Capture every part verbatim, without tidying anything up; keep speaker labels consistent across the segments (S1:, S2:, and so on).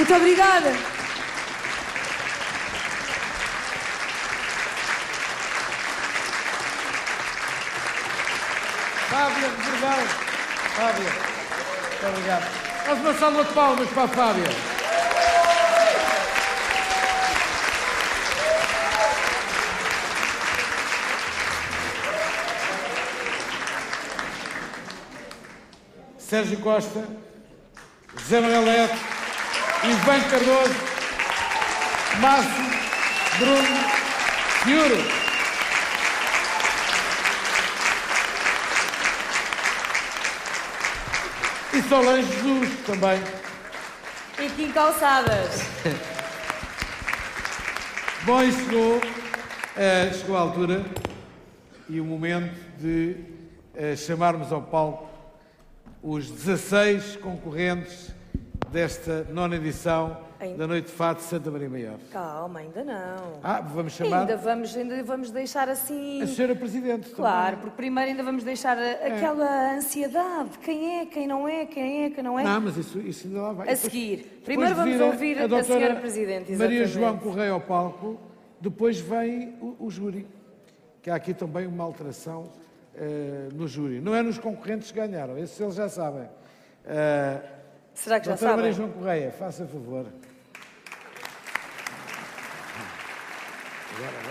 S1: Muito obrigada.
S2: Fábia, obrigado. Fábia, muito obrigado. Faz uma salva de palmas para a Fábia. Sérgio Costa, José Manuel Neto, Ivan Cardoso, Márcio, Bruno, Yuri. E Solange Jesus também.
S1: E Kim Calçadas.
S2: Bom, e chegou, uh, chegou a altura e o momento de uh, chamarmos ao palco os dezasseis concorrentes desta nona edição ainda da Noite de Fado de Santa Maria Maior.
S1: Calma, ainda não.
S2: Ah, vamos chamar...
S1: Ainda vamos, ainda vamos deixar assim...
S2: A senhora Presidente.
S1: Claro,
S2: também.
S1: porque primeiro ainda vamos deixar a, é. aquela ansiedade. Quem é, quem não é, quem é, quem não é.
S2: Não, mas isso, isso ainda lá vai.
S1: A
S2: depois,
S1: seguir. Primeiro vamos
S2: a,
S1: ouvir a, a senhora Presidente. Exatamente.
S2: Maria João Correia ao palco, depois vem o, o júri, que há aqui também uma alteração uh, no júri. Não é nos concorrentes que ganharam, esses eles já sabem. Uh,
S1: Será que já
S2: doutora
S1: sabem?
S2: Maria João Correia, faça favor. Agora,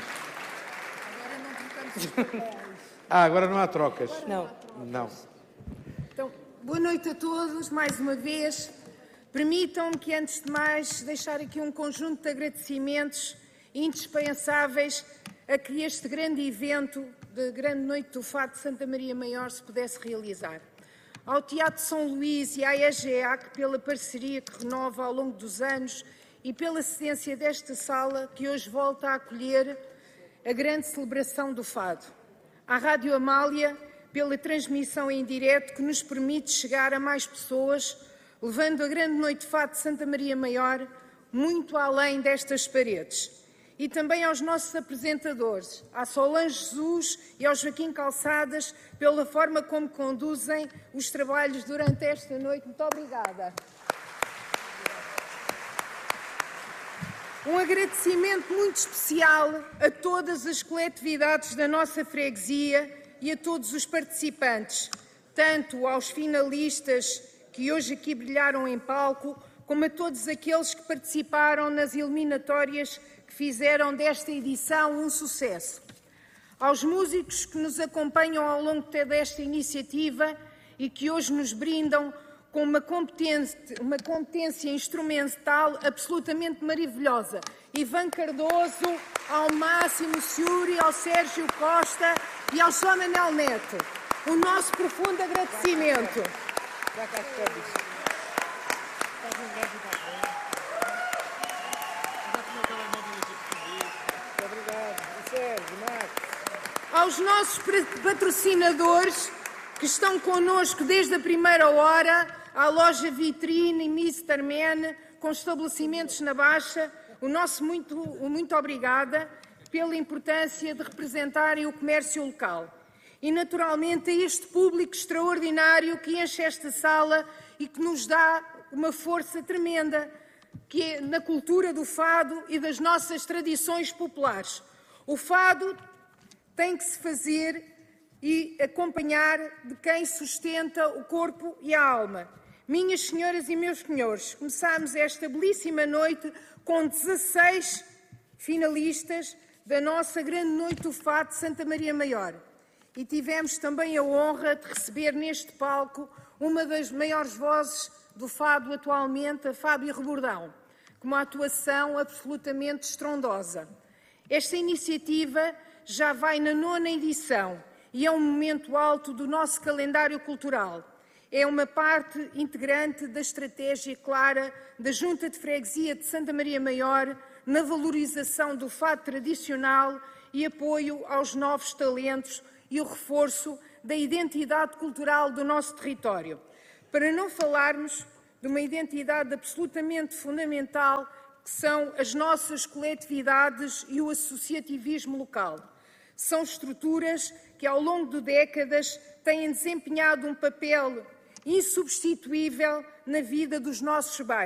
S2: agora, agora não Ah, agora não há trocas.
S1: Não.
S2: Não.
S3: Então, boa noite a todos, mais uma vez. Permitam-me que, antes de mais, deixar aqui um conjunto de agradecimentos indispensáveis a que este grande evento da Grande Noite do Fado de Santa Maria Maior se pudesse realizar. Ao Teatro São Luís e à E G A C pela parceria que renova ao longo dos anos e pela cedência desta sala que hoje volta a acolher a grande celebração do Fado. À Rádio Amália pela transmissão em direto que nos permite chegar a mais pessoas, levando a Grande Noite de Fado de Santa Maria Maior muito além destas paredes. E também aos nossos apresentadores, à Solange Jesus e ao Joaquim Calçadas, pela forma como conduzem os trabalhos durante esta noite. Muito obrigada. Um agradecimento muito especial a todas as coletividades da nossa freguesia e a todos os participantes, tanto aos finalistas que hoje aqui brilharam em palco, como a todos aqueles que participaram nas eliminatórias que fizeram desta edição um sucesso. Aos músicos que nos acompanham ao longo desta iniciativa e que hoje nos brindam com uma competência, uma competência instrumental absolutamente maravilhosa. Ivan Cardoso, ao Máximo Ciuri, ao Sérgio Costa e ao João Manuel Neto. O nosso profundo agradecimento. Aos nossos patrocinadores que estão connosco desde a primeira hora, à loja Vitrine e mister Man, com estabelecimentos na Baixa, o nosso muito, muito obrigada pela importância de representarem o comércio local. E, naturalmente, a este público extraordinário que enche esta sala e que nos dá uma força tremenda que é na cultura do fado e das nossas tradições populares. O fado tem que se fazer e acompanhar de quem sustenta o corpo e a alma. Minhas senhoras e meus senhores, começámos esta belíssima noite com dezasseis finalistas da nossa Grande Noite do Fado de Santa Maria Maior. E tivemos também a honra de receber neste palco uma das maiores vozes do fado atualmente, a Fábia Rebordão, com uma atuação absolutamente estrondosa. Esta iniciativa já vai na nona edição e é um momento alto do nosso calendário cultural. É uma parte integrante da estratégia clara da Junta de Freguesia de Santa Maria Maior na valorização do fado tradicional e apoio aos novos talentos e o reforço da identidade cultural do nosso território. Para não falarmos de uma identidade absolutamente fundamental que são as nossas coletividades e o associativismo local. São estruturas que, ao longo de décadas, têm desempenhado um papel insubstituível na vida dos nossos bairros.